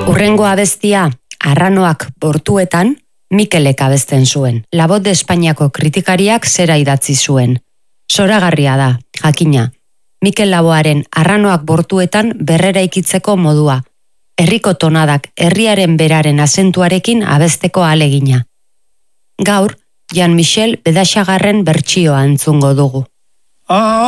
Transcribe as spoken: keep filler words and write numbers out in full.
Urrengo abestia, Arranoak bortuetan, Mikelek abesten zuen. La Voz de Espainiako kritikariak zera idatzi zuen. Zoragarria da, jakina. Mikel Laboaren Arranoak bortuetan berrera ikitzeko modua. Herriko tonadak herriaren beraren azentuarekin abesteko alegina. Gaur, Jean-Michel Bedaxagarren bertsioa entzungo dugu.